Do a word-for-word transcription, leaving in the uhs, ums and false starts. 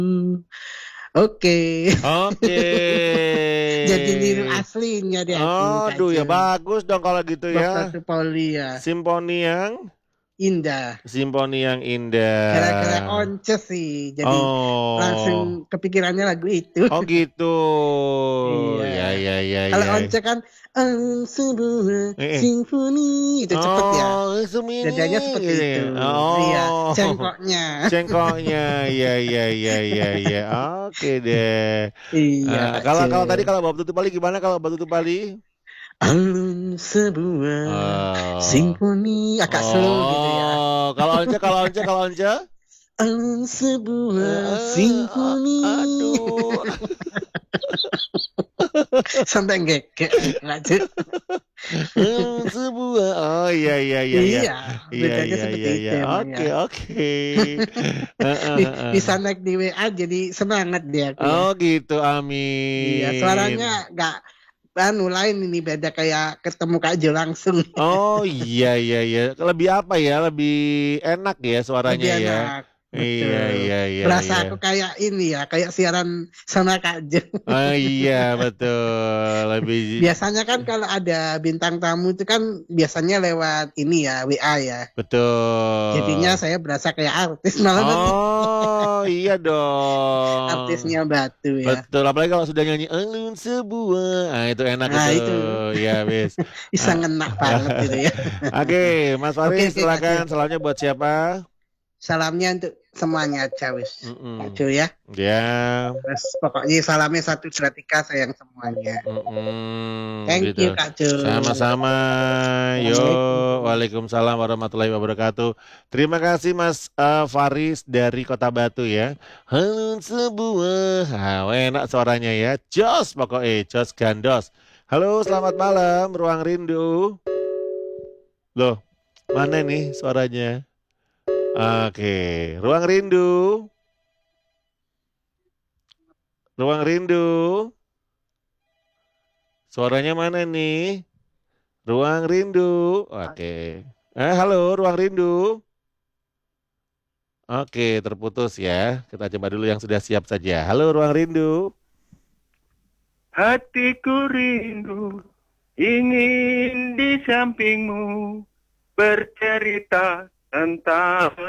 Oke. Oke. Jadi niru aslinya deh aku, Kak Aduh, ya Jo. bagus dong kalau gitu Dokter ya. Supoli ya. Simfoni yang Indah. Simfoni yang Gara-gara indah. once sih, jadi Oh. langsung kepikirannya lagu itu. Oh gitu. Iya. Ya ya ya Kalau ya. once kan "Oh, sebuah Eh, eh. simfoni" itu cepet ya. Oh, Sumini Dadanya seperti gitu itu. ya. Iya, Oh. cengkoknya. Cengkoknya. Ya ya ya ya ya. Oke deh. Iya, Eh, Kak kalau Jo. kalau tadi kalau Bab Tutu Bali gimana kalau Bab Tutu Bali? Alun sebuah Oh. simfoni agak slow gitu ya. Oh, kalau Once kalau Once kalau Once? Alun Eh, sebuah eh, simfoni. aduh. Sampai ngekek Kak Jo. Hmm, sebuah. Oh iya iya iya iya. Iya, Iya bedanya iya seperti iya itu iya. emang Oke ya. oke. Heeh Bi- heeh. Bisa naik di W A jadi semangat dia aku ya. Oh gitu, Iya, amin. suaranya nggak anu lain ini beda kayak ketemu Kak Jo langsung. Oh iya iya iya. Lebih apa ya? Lebih enak ya suaranya Lebih ya. enak, Iya betul. iya iya Berasa iya. aku kayak ini ya, kayak siaran sama Kak Jo. Oh iya betul. Lebih Biasanya kan kalau ada bintang tamu itu kan biasanya lewat ini ya, W A ya. Jadinya betul. saya berasa kayak artis malah nanti Oh iya dong. artisnya Batu ya. Betul, apalagi kalau sudah nyanyi alun sebuah, nah itu enak Nah itu, itu ya bis. bisa Ah. ngena banget gitu ya. Oke, Mas Oke Faris, oke Kak Jo. silakan. Salamnya buat siapa? Salamnya untuk semuanya aja wis. Kak Mm-mm. Jo ya. Ya, Terus pokoknya salamnya satu Suratika sayang semuanya. mm-mm, Thank gitu. you Kak Jo. Sama-sama. Yo, Assalamualaikum. Waalaikumsalam warahmatullahi wabarakatuh. Terima kasih Mas eh, Faris dari Kota Batu ya. Alun sebuah, ah, enak suaranya ya. Jos pokoknya, Jos Gandos. Halo, selamat malam, Ruang Rindu. Loh, mana nih suaranya? Oke, Ruang Rindu, Ruang Rindu. Suaranya mana nih? Ruang Rindu. Oke. Eh, halo, Ruang Rindu. Oke, terputus ya. Kita coba dulu yang sudah siap saja. Halo, Ruang Rindu. Hatiku rindu, ingin di sampingmu bercerita tentang